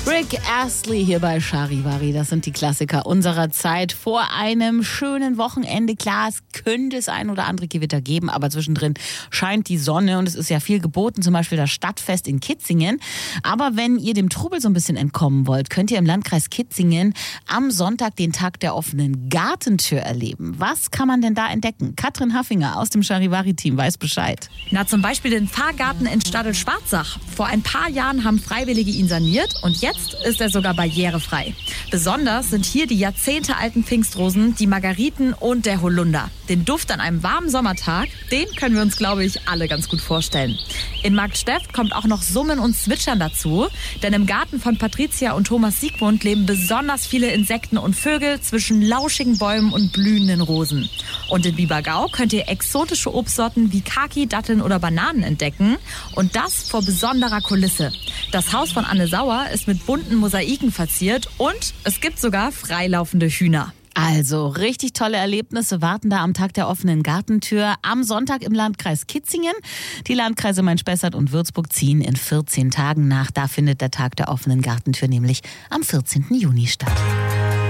Rick Astley hier bei Charivari. Das sind die Klassiker unserer Zeit vor einem schönen Wochenende. Klar, es könnte es ein oder andere Gewitter geben, aber zwischendrin scheint die Sonne und es ist ja viel geboten, zum Beispiel das Stadtfest in Kitzingen. Aber wenn ihr dem Trubel so ein bisschen entkommen wollt, könnt ihr im Landkreis Kitzingen am Sonntag den Tag der offenen Gartentür erleben. Was kann man denn da entdecken? Katrin Haffinger aus dem Charivari-Team weiß Bescheid. Na, zum Beispiel den Fahrgarten in Stadl-Schwarzach. Vor ein paar Jahren haben Freiwillige ihn saniert und jetzt ist er sogar barrierefrei. Besonders sind hier die jahrzehntealten Pfingstrosen, die Margariten und der Holunder. Den Duft an einem warmen Sommertag, den können wir uns, glaube ich, alle ganz gut vorstellen. In Marktsteft kommt auch noch Summen und Zwitschern dazu, denn im Garten von Patricia und Thomas Siegmund leben besonders viele Insekten und Vögel zwischen lauschigen Bäumen und blühenden Rosen. Und in Biebergau könnt ihr exotische Obstsorten wie Kaki, Datteln oder Bananen entdecken und das vor besonderer Kulisse. Das Haus von Anne Sauer ist mit bunten Mosaiken verziert und es gibt sogar freilaufende Hühner. Also richtig tolle Erlebnisse warten da am Tag der offenen Gartentür am Sonntag im Landkreis Kitzingen. Die Landkreise Main-Spessart und Würzburg ziehen in 14 Tagen nach. Da findet der Tag der offenen Gartentür nämlich am 14. Juni statt.